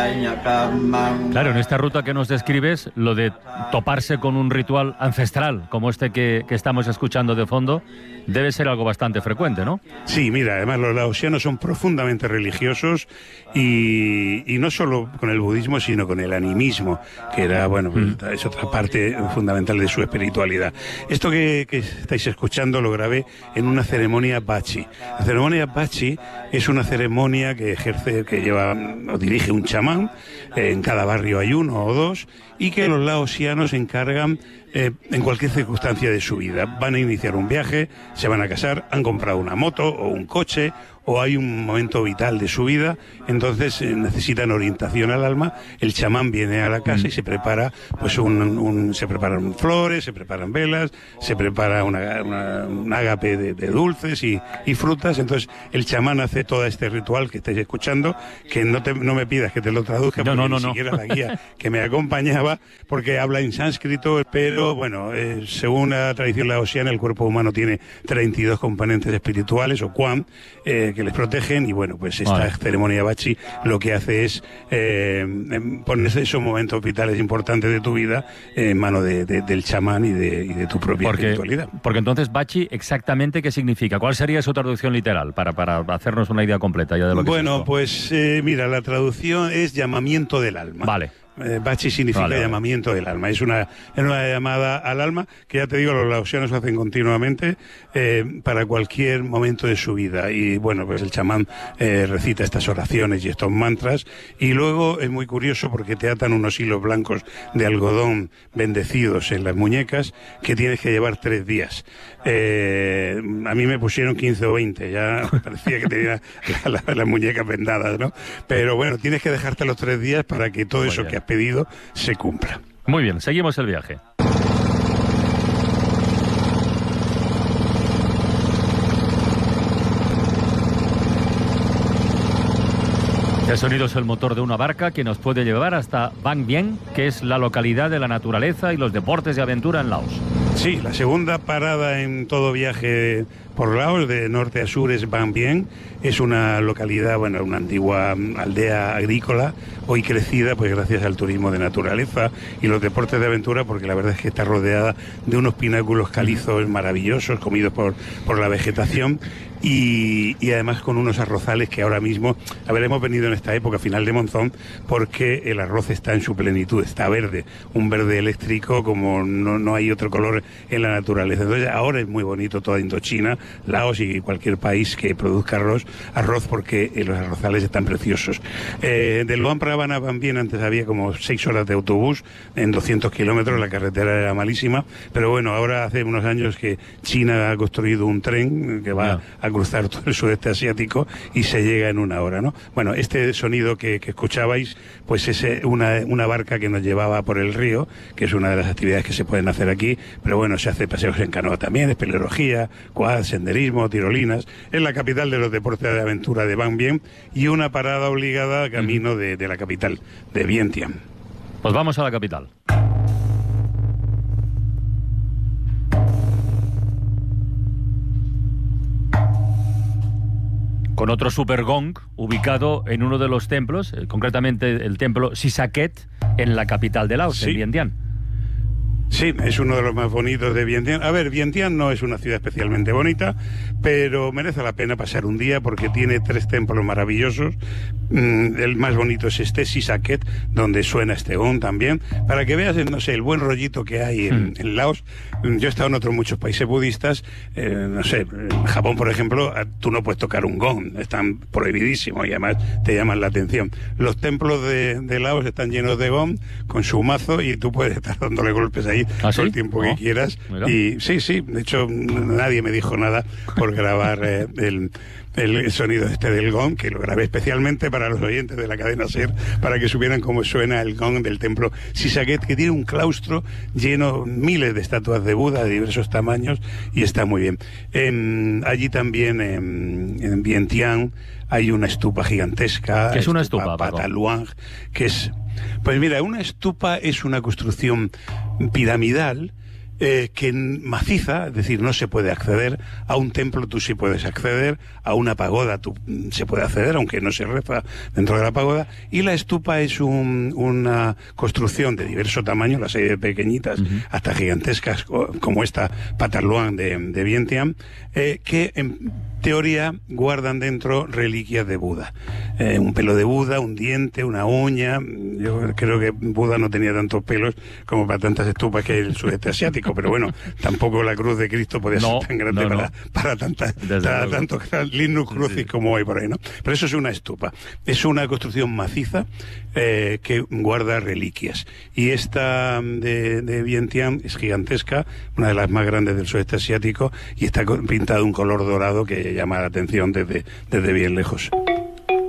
Claro, en esta ruta que nos describes, lo de toparse con un ritual ancestral, como este que estamos escuchando de fondo, debe ser algo bastante frecuente, ¿no? Sí, mira, además los laosianos son profundamente religiosos y no solo con el budismo, sino con el animismo, que era, bueno, es otra parte fundamental de su espiritualidad. Esto que estáis escuchando lo grabé en una ceremonia bachi. La ceremonia bachi es una ceremonia que lleva o dirige un chamán. En cada barrio hay uno o dos, y que los laosianos se encargan en cualquier circunstancia de su vida. Van a iniciar un viaje, se van a casar, han comprado una moto o un coche, o hay un momento vital de su vida, entonces necesitan orientación al alma. El chamán viene a la casa y se prepara, pues se preparan flores, se preparan velas, se prepara un ágape de dulces y frutas. Entonces el chamán hace todo este ritual que estáis escuchando, que no me pidas que te lo traduzca, porque ni siquiera la guía que me acompañaba, porque habla en sánscrito, pero bueno, según la tradición laosiana, el cuerpo humano tiene 32 componentes espirituales, o quan, que les protegen, y bueno, pues esta ceremonia bachi lo que hace es ponerse esos momentos vitales importantes de tu vida en mano del chamán y de tu propia espiritualidad. Porque entonces bachi, exactamente ¿qué significa? ¿Cuál sería su traducción literal para hacernos una idea completa ya de lo que Bueno, pues mira, la traducción es llamamiento del alma. Vale. Bachi significa llamamiento del alma. Es una llamada al alma que, ya te digo, los laosianos hacen continuamente para cualquier momento de su vida. Y bueno, pues el chamán recita estas oraciones y estos mantras, y luego es muy curioso porque te atan unos hilos blancos de algodón bendecidos en las muñecas que tienes que llevar 3 días. A mí me pusieron 15 o 20, ya parecía que tenía las muñecas vendadas, ¿no? Pero bueno, tienes que dejarte los 3 días para que todo eso que has pedido se cumpla. Muy bien, seguimos el viaje. El sonido es el motor de una barca que nos puede llevar hasta Vang Vieng, que es la localidad de la naturaleza y los deportes de aventura en Laos. Sí, la segunda parada en todo viaje por Laos, de norte a sur, es Vang Vieng. Es una localidad, bueno, una antigua aldea agrícola, hoy crecida pues gracias al turismo de naturaleza y los deportes de aventura, porque la verdad es que está rodeada de unos pináculos calizos maravillosos, comidos por la vegetación, y además con unos arrozales que ahora mismo, hemos venido en esta época, final de monzón, porque el arroz está en su plenitud, está verde, un verde eléctrico como no hay otro color en la naturaleza. Entonces ahora es muy bonito toda Indochina, Laos y cualquier país que produzca arroz, porque los arrozales están preciosos. De Luang Prabang a Vang Vieng antes había como 6 horas de autobús en 200 kilómetros, la carretera era malísima, pero bueno, ahora hace unos años que China ha construido un tren que va a cruzar todo el sudeste asiático y se llega en 1 hora, ¿no? Bueno, este sonido que escuchabais, pues es una barca que nos llevaba por el río, que es una de las actividades que se pueden hacer aquí, pero bueno, se hace paseos en canoa también, espeleología, quad, senderismo, tirolinas. Es la capital de los deportes de aventura de Vang Vieng y una parada obligada camino de la capital, de Vientiane. Pues vamos a la capital. Con otro supergong ubicado en uno de los templos, concretamente el templo Sisaket, en la capital de Laos, en Vientiane. Sí, es uno de los más bonitos de Vientiane. A ver, Vientiane no es una ciudad especialmente bonita, pero merece la pena pasar un día porque tiene 3 templos maravillosos. El más bonito es este, Sisaket, donde suena este gong también, para que veas, no sé, el buen rollito que hay en Laos. Yo he estado en otros muchos países budistas, no sé, en Japón, por ejemplo, tú no puedes tocar un gong, están prohibidísimos y además te llaman la atención. Los templos de Laos están llenos de gong, con su mazo, y tú puedes estar dándole golpes ahí todo el tiempo que quieras. Mira. Y sí, de hecho nadie me dijo nada por grabar el sonido del gong, que lo grabé especialmente para los oyentes de la cadena SER, para que supieran cómo suena el gong del templo Sisaket, que tiene un claustro lleno, miles de estatuas de Buda de diversos tamaños, y está muy bien. Allí también en Vientiane hay una estupa gigantesca. ¿Qué es una estupa, Patha Luang, que es... Pues mira, una estupa es una construcción piramidal que maciza, es decir, no se puede acceder. A un templo tú sí puedes acceder, a una pagoda tú se puede acceder, aunque no se reza dentro de la pagoda. Y la estupa es una construcción de diverso tamaño, las hay de pequeñitas hasta gigantescas, como esta Patarloan de Vientiane, que en teoría guardan dentro reliquias de Buda. Un pelo de Buda, un diente, una uña. Yo creo que Buda no tenía tantos pelos como para tantas estupas que hay en el sudeste asiático, pero bueno, tampoco la cruz de Cristo podía ser tan grande para tantos Linus Crucis como hay por ahí, ¿no? Pero eso es una estupa. Es una construcción maciza que guarda reliquias. Y esta de Vientiane es gigantesca, una de las más grandes del sudeste asiático, y está pintada de un color dorado que llama la atención desde bien lejos.